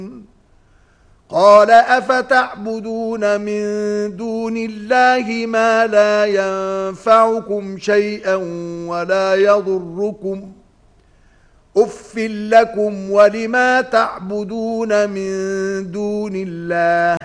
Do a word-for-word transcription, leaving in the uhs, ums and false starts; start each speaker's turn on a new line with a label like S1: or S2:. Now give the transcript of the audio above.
S1: قال أفتعبدون من دون الله ما لا ينفعكم شيئا ولا يضركم أف لكم ولما تعبدون من دون الله